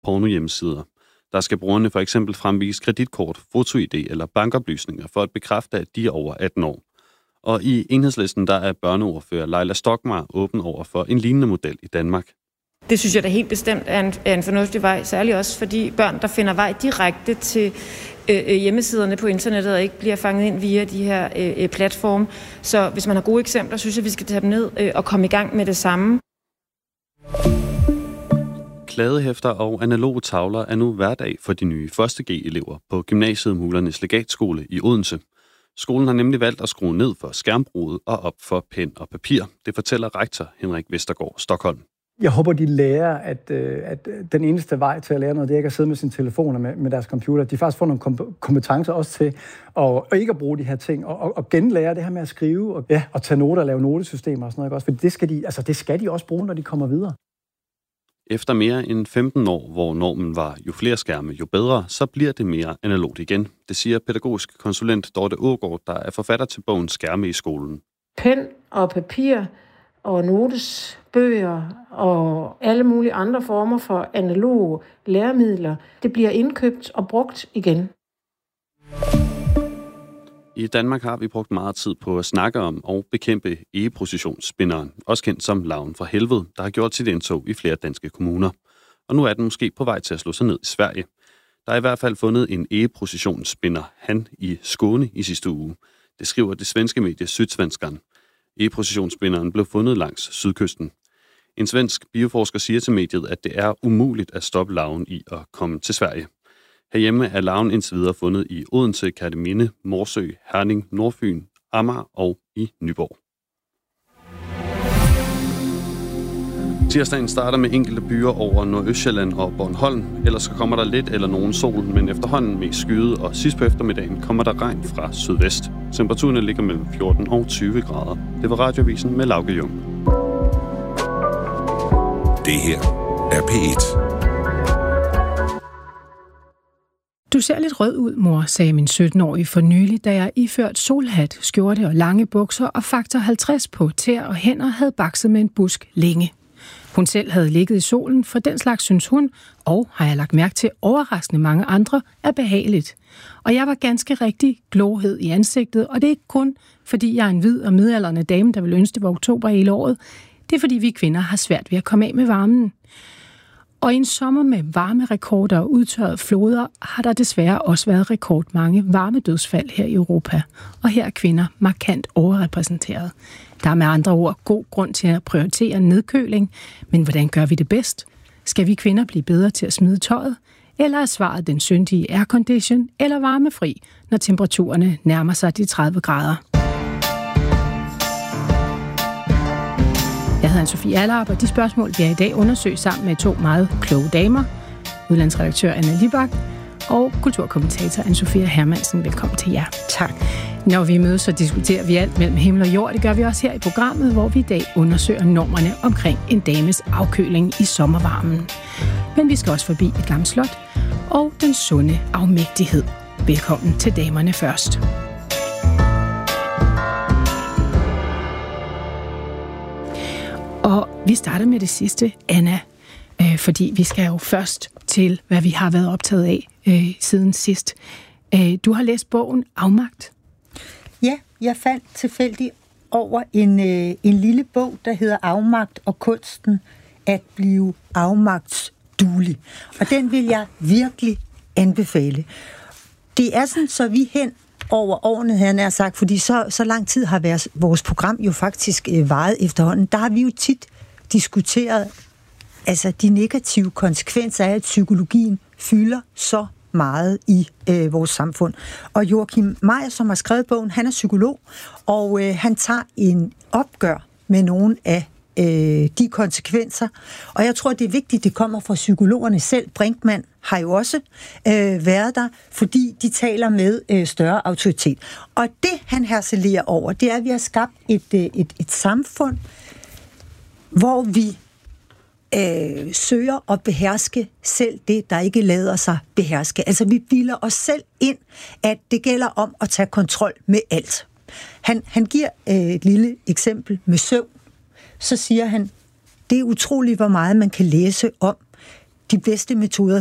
pornohjemmesider. Der skal brugerne for eksempel fremvise kreditkort, foto-ID eller bankoplysninger for at bekræfte, at de er over 18 år. Og i Enhedslisten, der er børneordfører Leila Stokmar åben over for en lignende model i Danmark. Det synes jeg da helt bestemt er en fornuftig vej, særligt også fordi børn, der finder vej direkte til hjemmesiderne på internettet og ikke bliver fanget ind via de her platforme. Så hvis man har gode eksempler, synes jeg, vi skal tage dem ned og komme i gang med det samme. Kladehæfter og analoge tavler er nu hverdag for de nye 1.G-elever på gymnasiet Mulernes Legatskole i Odense. Skolen har nemlig valgt at skrue ned for skærmbruget og op for pen og papir. Det fortæller rektor Henrik Vestergaard Stockholm. Jeg håber, de lærer, at den eneste vej til at lære noget, det er ikke at sidde med sine telefoner med deres computer. De faktisk får nogle kompetencer også til at ikke at bruge de her ting, og genlære det her med at skrive, og tage noter og lave notesystemer og sådan noget. Også. For det skal de også bruge, når de kommer videre. Efter mere end 15 år, hvor normen var jo flere skærme, jo bedre, så bliver det mere analogt igen. Det siger pædagogisk konsulent Dorte Aagaard, der er forfatter til bogen Skærme i skolen. Pen og papir og notesbøger og alle mulige andre former for analoge læremidler, det bliver indkøbt og brugt igen. I Danmark har vi brugt meget tid på at snakke om og bekæmpe egepositionsspinderen, også kendt som larven fra helvede, der har gjort sit indtog i flere danske kommuner. Og nu er den måske på vej til at slå sig ned i Sverige. Der er i hvert fald fundet en egepositionsspinder, han i Skåne i sidste uge. Det skriver det svenske medie Sydsvenskan. Egepositionsspinderen blev fundet langs sydkysten. En svensk bioforsker siger til mediet, at det er umuligt at stoppe larven i at komme til Sverige. Herhjemme er larven indtil videre fundet i Odense, Kerteminde, Morsø, Herning, Nordfyn, Amager og i Nyborg. Tirsdagen starter med enkelte byer over Nordøstsjælland og Bornholm. Ellers så kommer der lidt eller nogen sol, men efterhånden mest skyet, og sidst på eftermiddagen kommer der regn fra sydvest. Temperaturerne ligger mellem 14 og 20 grader. Det var Radioavisen med Lauke Jung. Det her er P1. Du ser lidt rød ud, mor, sagde min 17-årige for nylig, da jeg iført solhat, skjorte og lange bukser og faktor 50 på tæer og hænder havde bakset med en busk længe. Hun selv havde ligget i solen, for den slags synes hun, og har jeg lagt mærke til overraskende mange andre, er behageligt. Og jeg var ganske rigtig glohed i ansigtet, og det er ikke kun, fordi jeg er en hvid og midaldrende dame, der vil ønske det var oktober hele året. Det er, fordi vi kvinder har svært ved at komme af med varmen. Og i en sommer med varmerekorder og udtørrede floder har der desværre også været rekordmange varmedødsfald her i Europa. Og her er kvinder markant overrepræsenteret. Der er med andre ord god grund til at prioritere nedkøling, men hvordan gør vi det bedst? Skal vi kvinder blive bedre til at smide tøjet? Eller er svaret den syndige aircondition eller varmefri, når temperaturerne nærmer sig de 30 grader? Jeg hedder Anne-Sophie Allerup, og de spørgsmål vil jeg i dag undersøge sammen med to meget kloge damer. Udlandsredaktør Anna Libak og kulturkommentator Anne-Sophie Hermansen. Velkommen til jer. Tak. Når vi mødes, så diskuterer vi alt mellem himmel og jord. Det gør vi også her i programmet, hvor vi i dag undersøger normerne omkring en dames afkøling i sommervarmen. Men vi skal også forbi et gammelt slot og den sunde afmægtighed. Velkommen til damerne først. Og vi starter med det sidste, Anna, fordi vi skal jo først til, hvad vi har været optaget af siden sidst. Du har læst bogen Afmagt. Ja, jeg faldt tilfældigt over en lille bog, der hedder Afmagt og kunsten at blive afmagtsduelig. Og den vil jeg virkelig anbefale. Det er sådan, så vi hen over årene, han har sagt, fordi så lang tid har vores program jo faktisk varet efterhånden. Der har vi jo tit diskuteret altså de negative konsekvenser af, at psykologien fylder så meget i vores samfund. Og Joachim Meyer, som har skrevet bogen, han er psykolog, og han tager en opgør med nogle af de konsekvenser. Og jeg tror, det er vigtigt, det kommer fra psykologerne selv. Brinkmann har jo også været der, fordi de taler med større autoritet. Og det, han harcelerer over, det er, at vi har skabt et samfund, hvor vi søger at beherske selv det, der ikke lader sig beherske. Altså, vi bilder os selv ind, at det gælder om at tage kontrol med alt. Han giver et lille eksempel med søvn. Så siger han, det er utroligt, hvor meget man kan læse om de bedste metoder